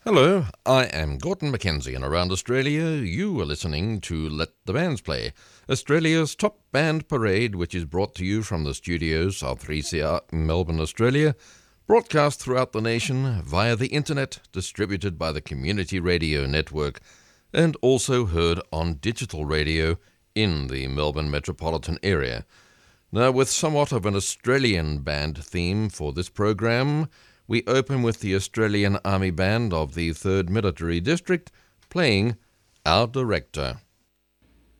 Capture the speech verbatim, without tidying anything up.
Hello, I am Gordon Mackenzie, and around Australia you are listening to Let the Bands Play, Australia's top band parade, which is brought to you from the studios of three C R Melbourne, Australia, broadcast throughout the nation via the internet, distributed by the Community Radio Network, and also heard on digital radio in the Melbourne metropolitan area. Now, with somewhat of an Australian band theme for this program, we open with the Australian Army Band of the third Military District playing Our Director.